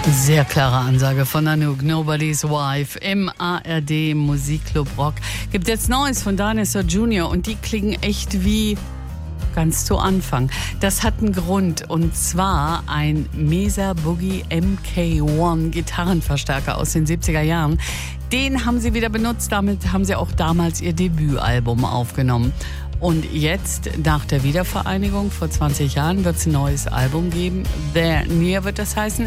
Sehr klare Ansage von Anouk, Nobody's Wife im ARD Musikclub Rock. Gibt jetzt Neues von Dinosaur Jr. und die klingen echt wie ganz zu Anfang. Das hat einen Grund und zwar ein Mesa Boogie MK1 Gitarrenverstärker aus den 70er Jahren. Den haben sie wieder benutzt, damit haben sie auch damals ihr Debütalbum aufgenommen. Und jetzt, nach der Wiedervereinigung vor 20 Jahren, wird es ein neues Album geben. There Near wird das heißen.